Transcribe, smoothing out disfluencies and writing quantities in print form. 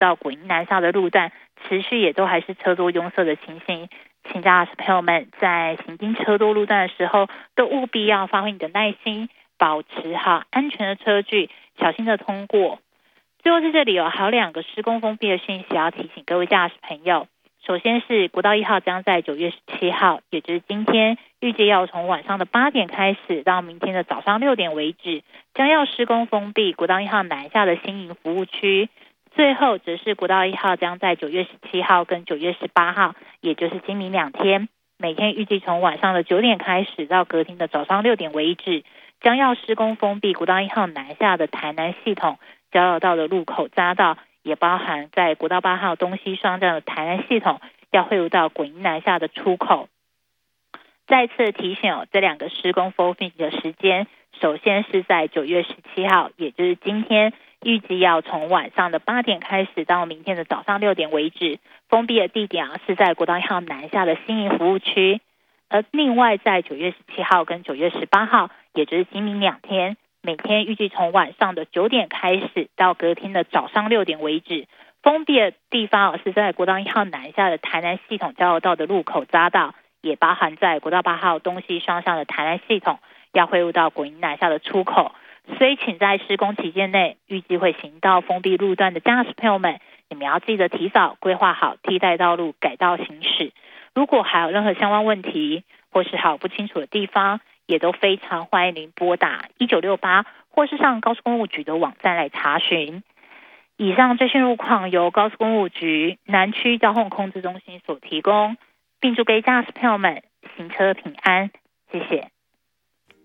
到滚营南下的路段，持续也都还是车多拥塞的情形。请驾驶朋友们在行经车多路段的时候，都务必要发挥你的耐心，保持好安全的车距，小心的通过。最后在这里还有2个施工封闭的讯息要提醒各位驾驶朋友。首先是国道1号将在9月17号，也就是今天，预计要从晚上的8点开始到明天的早上6点为止，将要施工封闭国道1号南下的新营服务区。最后则是国道1号将在9月17号跟9月18号，也就是今明2天，每天预计从晚上的9点开始到隔天的早上6点为止，将要施工封闭国道1号南下的台南系统交流道的路口匝道，也包含在国道8号东西双向的台南系统要汇入到滚营南下的出口。再次提醒这2个施工封闭的时间，首先是在9月17号，也就是今天，预计要从晚上的8点开始到明天的早上6点为止，封闭的地点是在国道1号南下的新营服务区。而另外在9月17号跟9月18号，也就是今明2天，每天预计从晚上的9点开始到隔天的早上6点为止，封闭的地方是在国道1号南下的台南系统交流道的路口匝道，也包含在国道8号东西双向的台南系统要汇入到滚营南下的出口。所以请在施工期间内预计会行到封闭路段的驾驶朋友们，你们要记得提早规划好替代道路改道行驶。如果还有任何相关问题或是还有不清楚的地方，也都非常欢迎您拨打1968或是上高速公路局的网站来查询。以上最新路况由高速公路局南区交通控制中心所提供，并祝各位驾驶朋友们行车平安，谢谢。